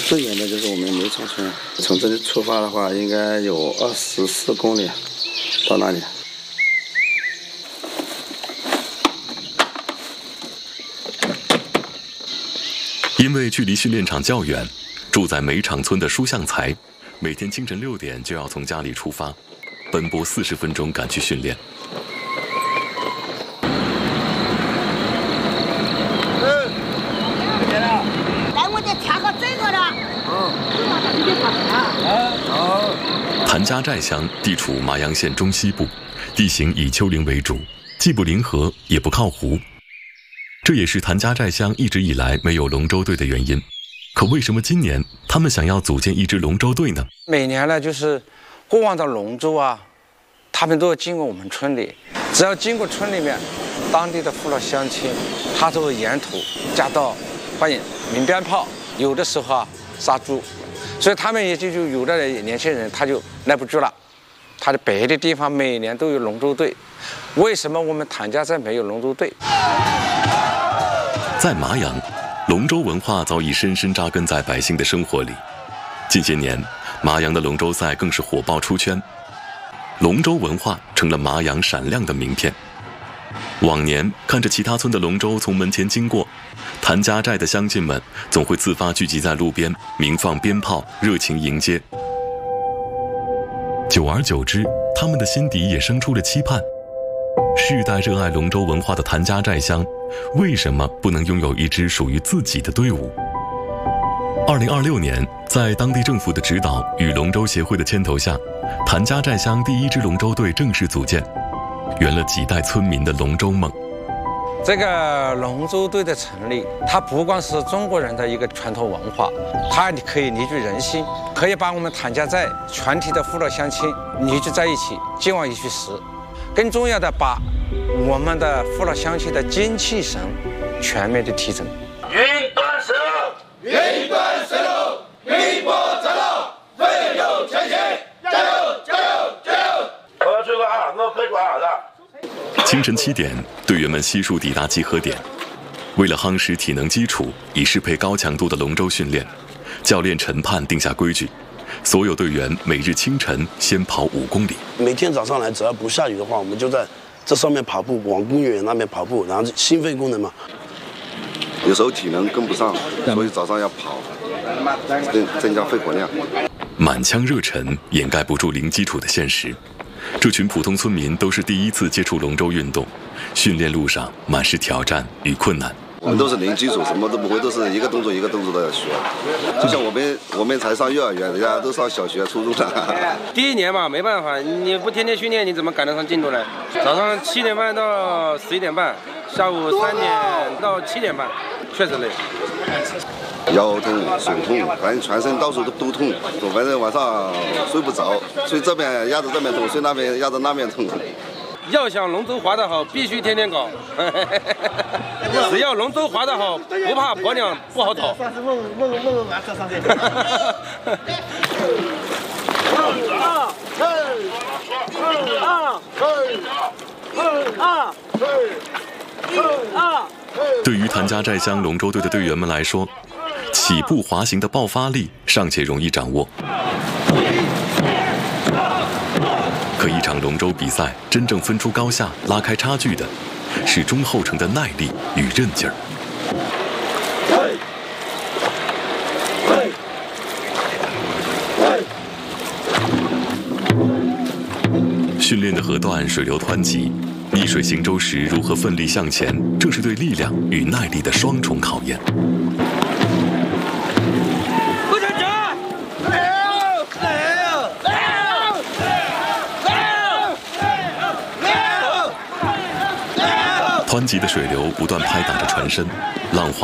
最远的就是我们梅场村，从这里出发的话，应该有24公里到那里。 因为距离训练场较远，住在梅场村的舒向才，每天清晨6点就要从家里出发，奔波40分钟赶去训练。 来，我得调好这个了。 谭家寨乡地处麻阳县中西部，地形以丘陵为主，既不临河也不靠湖。这也是谭家寨乡一直以来没有龙舟队的原因。可为什么今年他们想要组建一支龙舟队呢？ 每年呢，就是过往的龙舟啊，他们都要经过我们村里，只要经过村里面，当地的父老乡亲，他都会沿途夹道欢迎、鸣鞭炮，有的时候啊杀猪，所以他们也就有的年轻人他就耐不住了，他的别的地方每年都有龙舟队，为什么我们谭家寨没有龙舟队？ 在麻阳，龙舟文化早已深深扎根在百姓的生活里。近些年，麻阳的龙舟赛更是火爆出圈，龙舟文化成了麻阳闪亮的名片。往年看着其他村的龙舟从门前经过，谭家寨的乡亲们总会自发聚集在路边，鸣放鞭炮，热情迎接。久而久之，他们的心底也生出了期盼。世代热爱龙舟文化的谭家寨乡，为什么不能拥有一支属于自己的队伍？2026年，在当地政府的指导与龙舟协会的牵头下，谭家寨乡第一支龙舟队正式组建，圆了几代村民的龙舟梦。 这个龙舟队的成立，它不光是中国人的一个传统文化，它可以凝聚人心，可以把我们谭家寨全体的父老乡亲凝聚在一起，劲往一处使。更重要的，把我们的父老乡亲的精气神全面的提升。 云端石路，云端石路，云波正路，奋勇前行，加油，加油，加油！我出发，我开挂了。 清晨7点，队员们悉数抵达集合点。为了夯实体能基础，以适配高强度的龙舟训练，教练陈盼定下规矩。所有队员每日清晨先跑5公里。 每天早上来，只要不下雨的话，我们就在这上面跑步，往公园那边跑步，然后心肺功能嘛。 有时候体能跟不上，所以早上要跑，增加肺活量。 满腔热忱掩盖不住零基础的现实。这群普通村民都是第一次接触龙舟运动，训练路上满是挑战与困难。 我们都是零基础，什么都不会，都是一个动作一个动作都要学。就像我们才上幼儿园，人家都上小学、初中了。 第1年嘛，没办法，你不天天训练，你怎么赶得上进度呢？早上7点半到11点半，下午3点到7点半，确实累。 腰痛、手痛，反正全身到处都痛，反正晚上睡不着，睡这边压着这边痛，睡那边压着那边痛。 要想龙舟划得好，必须天天搞。只要龙舟划得好，不怕婆娘不好讨。 算是问完课上去。 对于谭家寨乡龙舟队的队员们来说，起步滑行的爆发力尚且容易掌握。可一场龙舟比赛真正分出高下、拉开差距的，是中后程的耐力与韧劲儿。训练的河段水流湍急，逆水行舟时如何奋力向前，正是对力量与耐力的双重考验。湍急的水流不断拍打着船身，浪花